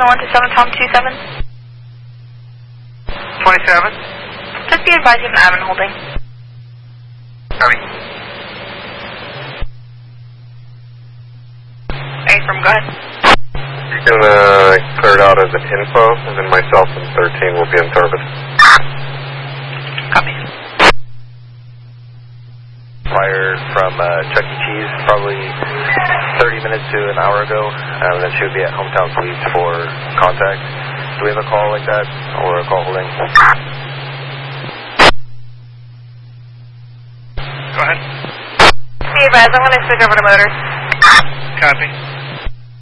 Cessna 127, Tom 27. 27. Just be advised you have an admin holding. Copy. A-firm, go ahead. You can clear it out as an info, and then myself and 13 will be in service. Copy. Flyer from Chuck E. Cheese, probably 30 minutes to an hour ago. Then she would be at Hometown Police for contact. Do we have a call like that, or a call holding? Go ahead. Be advised, I'm going to switch over to motors. Copy.